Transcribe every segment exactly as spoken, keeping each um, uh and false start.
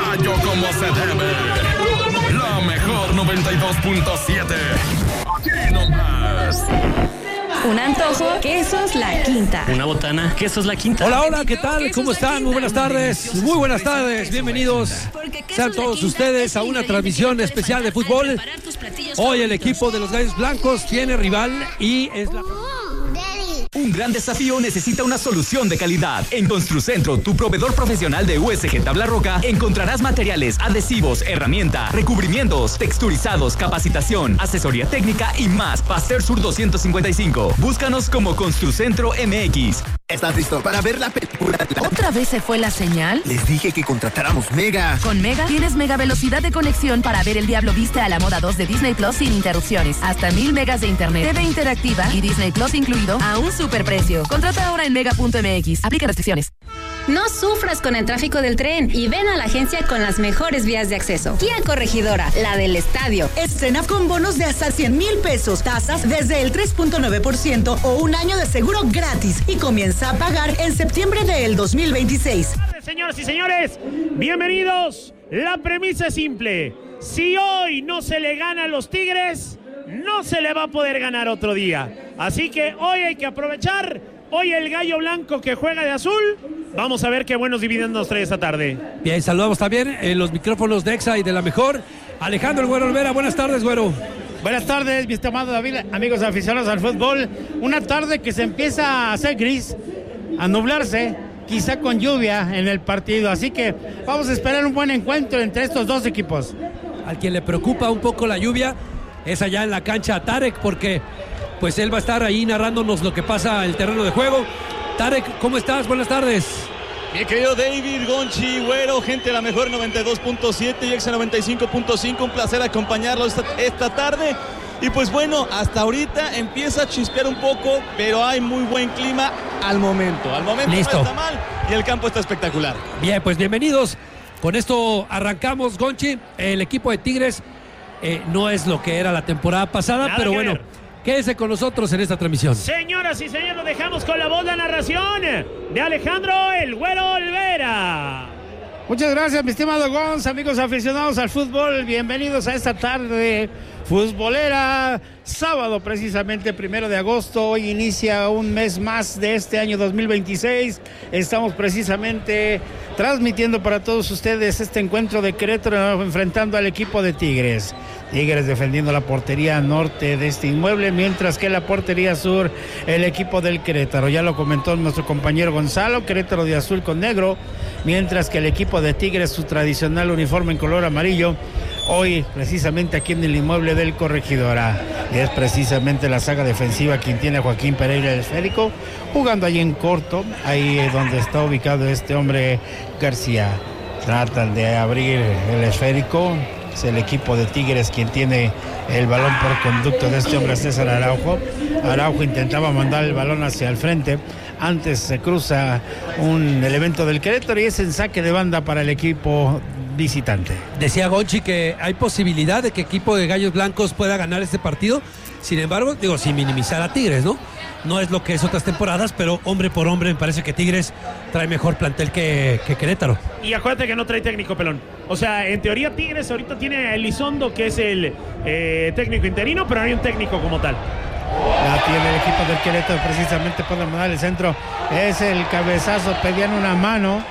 gallo como se debe. La mejor noventa y dos punto siete. Aquí nomás. Un antojo, quesos La Quinta. Una botana, quesos La Quinta. Hola, hola, ¿qué tal? ¿Cómo están? Muy buenas tardes. Muy buenas tardes. Bienvenidos sean todos ustedes a una transmisión especial de fútbol. Hoy el equipo de los Gallos Blancos tiene rival y es la... Un gran desafío necesita una solución de calidad. En Construcentro, tu proveedor profesional de U S G Tabla Roca, encontrarás materiales, adhesivos, herramienta, recubrimientos, texturizados, capacitación, asesoría técnica y más. Pasteur Sur doscientos cincuenta y cinco. Búscanos como Construcentro M X. ¿Estás listo para ver la película? ¿Otra vez se fue la señal? Les dije que contratáramos Mega. Con Mega tienes mega velocidad de conexión para ver El Diablo Viste a la Moda dos de Disney Plus sin interrupciones. Hasta mil megas de internet, T V interactiva y Disney Plus incluido a un superprecio. Contrata ahora en mega punto m x. Aplica restricciones. No sufras con el tráfico del tren y ven a la agencia con las mejores vías de acceso. Kia Corregidora, la del estadio. Escena con bonos de hasta cien mil pesos, tasas desde el tres punto nueve por ciento o un año de seguro gratis y comienza a pagar en septiembre del dos mil veintiséis. Señoras y señores, bienvenidos. La premisa es simple. Si hoy no se le gana a los Tigres, no se le va a poder ganar otro día. Así que hoy hay que aprovechar. Hoy el Gallo Blanco que juega de azul. Vamos a ver qué buenos dividendos trae esta tarde. Bien, saludamos también en los micrófonos de Exa y de La Mejor. Alejandro el Güero Olvera, buenas tardes, Güero. Buenas tardes, mi estimado David, amigos aficionados al fútbol. Una tarde que se empieza a hacer gris, a nublarse, quizá con lluvia en el partido. Así que vamos a esperar un buen encuentro entre estos dos equipos. Al quien le preocupa un poco la lluvia es allá en la cancha Tarek, porque pues él va a estar ahí narrándonos lo que pasa en el terreno de juego. Tarek, ¿cómo estás? Buenas tardes. Bien, querido David, Gonchi, Güero, gente de La Mejor noventa y dos punto siete y Exa noventa y cinco punto cinco. Un placer acompañarlos esta, esta tarde. Y pues bueno, hasta ahorita empieza a chispear un poco, pero hay muy buen clima al momento. Al momento Listo. No está mal y el campo está espectacular. Bien, pues bienvenidos. Con esto arrancamos, Gonchi. El equipo de Tigres eh, no es lo que era la temporada pasada, Nada pero que bueno, ver. Quédese con nosotros en esta transmisión. Señoras y señores, lo dejamos con la voz de narración de Alejandro el Güero Olvera. Muchas gracias, mi estimado Gonz, amigos aficionados al fútbol. Bienvenidos a esta tarde futbolera. Sábado, precisamente, primero de agosto. Hoy inicia un mes más de este año dos mil veintiséis. Estamos precisamente transmitiendo para todos ustedes este encuentro de Querétaro enfrentando al equipo de Tigres. Tigres defendiendo la portería norte de este inmueble, mientras que la portería sur, el equipo del Querétaro. Ya lo comentó nuestro compañero Gonzalo, Querétaro de azul con negro, mientras que el equipo de Tigres, su tradicional uniforme en color amarillo, hoy precisamente aquí en el inmueble del Corregidora. Y es precisamente la saga defensiva quien tiene a Joaquín Pereira el esférico, jugando ahí en corto, ahí donde está ubicado este hombre García. Tratan de abrir el esférico. Es el equipo de Tigres quien tiene el balón por conducto de este hombre César Araujo. Araujo intentaba mandar el balón hacia el frente. Antes se cruza un elemento del Querétaro y es en saque de banda para el equipo visitante. Decía Gonchi que hay posibilidad de que el equipo de Gallos Blancos pueda ganar este partido. Sin embargo, digo, sin minimizar a Tigres, ¿no? No es lo que es otras temporadas, pero hombre por hombre me parece que Tigres trae mejor plantel que, que Querétaro. Y acuérdate que no trae técnico, pelón. O sea, en teoría Tigres ahorita tiene a Elizondo, que es el eh, técnico interino, pero no hay un técnico como tal. La tiene el equipo del Querétaro, precisamente puede mandar el centro. Es el cabezazo, pedían una mano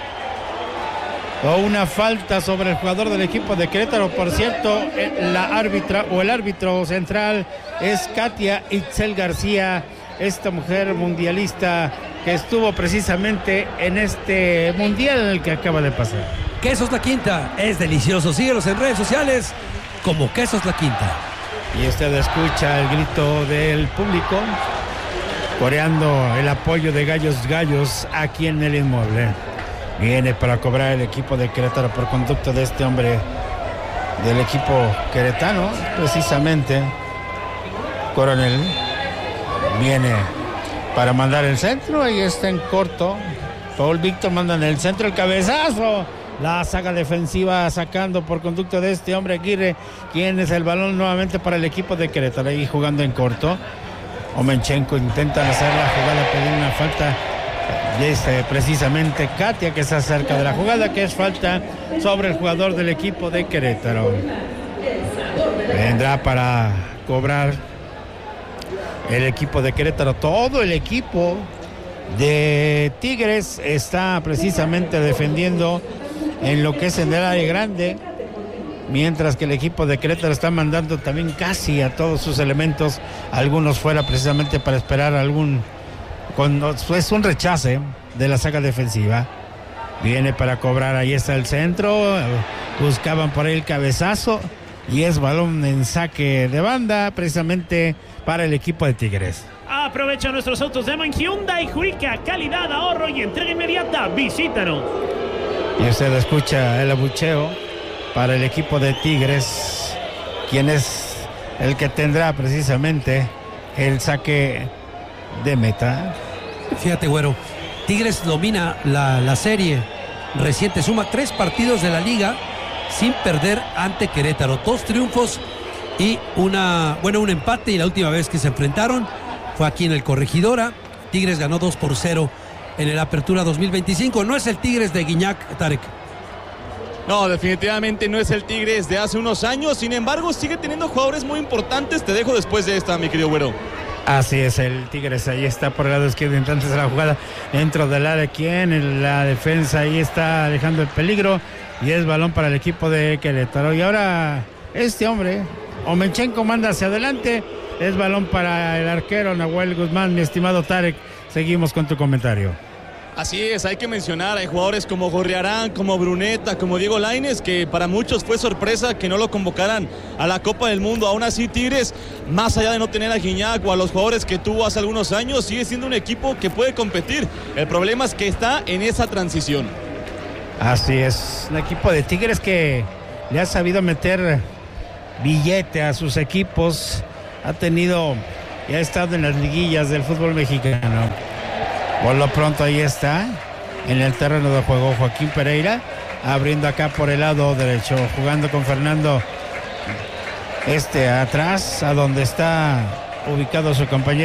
o una falta sobre el jugador del equipo de Querétaro. Por cierto, la árbitra o el árbitro central es Katia Itzel García, esta mujer mundialista que estuvo precisamente en este mundial en el que acaba de pasar. Quesos La Quinta es delicioso. Síguelos en redes sociales como Quesos La Quinta. Y usted escucha el grito del público coreando el apoyo de Gallos Gallos aquí en el inmueble. Viene para cobrar el equipo de Querétaro por conducto de este hombre del equipo queretano, precisamente Coronel. Viene para mandar el centro, ahí está en corto. Paul Víctor manda en el centro el cabezazo. La saga defensiva sacando por conducto de este hombre Aguirre, quien es el balón nuevamente para el equipo de Querétaro, ahí jugando en corto. Omenchenko intentan hacer la jugada, pedir una falta Dice precisamente Katia que está cerca de la jugada, que es falta sobre el jugador del equipo de Querétaro. Vendrá para cobrar el equipo de Querétaro. Todo el equipo de Tigres está precisamente defendiendo en lo que es en el área grande, mientras que el equipo de Querétaro está mandando también casi a todos sus elementos, algunos fuera precisamente para esperar algún, cuando es un rechace de la saga defensiva. Viene para cobrar, ahí está el centro, buscaban por ahí el cabezazo y es balón en saque de banda precisamente para el equipo de Tigres. Aprovecha nuestros autos de Man Hyundai, Jurica, calidad, ahorro y entrega inmediata. Visítanos. Y usted escucha el abucheo para el equipo de Tigres, quien es el que tendrá precisamente el saque de meta. Fíjate, güero, Tigres domina la, la serie reciente, suma tres partidos de la liga sin perder ante Querétaro, dos triunfos y una, bueno, un empate, y la última vez que se enfrentaron fue aquí en el Corregidora. Tigres ganó dos por cero en el Apertura dos mil veinticinco. No es el Tigres de Guiñac, Tarek. No, definitivamente no es el Tigres de hace unos años. Sin embargo, sigue teniendo jugadores muy importantes. Te dejo después de esta, mi querido güero. Así es, el Tigres ahí está por el lado izquierdo, entonces de la jugada dentro del área, quien en la defensa ahí está dejando el peligro, y es balón para el equipo de Querétaro. Y ahora este hombre, Omenchenko, manda hacia adelante, es balón para el arquero Nahuel Guzmán. Mi estimado Tarek, seguimos con tu comentario. Así es, hay que mencionar, hay jugadores como Gorriarán, como Bruneta, como Diego Lainez, que para muchos fue sorpresa que no lo convocaran a la Copa del Mundo. Aún así, Tigres, más allá de no tener a Guiñac o a los jugadores que tuvo hace algunos años, sigue siendo un equipo que puede competir. El problema es que está en esa transición. Así es, un equipo de Tigres que le ha sabido meter billete a sus equipos, ha tenido y ha estado en las liguillas del fútbol mexicano. Por lo pronto ahí está en el terreno de juego Joaquín Pereira, abriendo acá por el lado derecho, jugando con Fernando este atrás, a donde está ubicado su compañero